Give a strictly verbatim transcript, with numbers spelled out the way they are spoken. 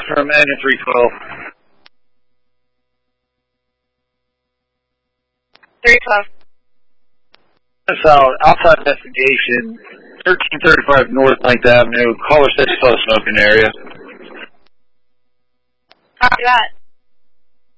from N three twelve. three twelve. That's out, outside investigation, thirteen thirty-five North ninth Avenue. Caller said slow smoking area. Copy that.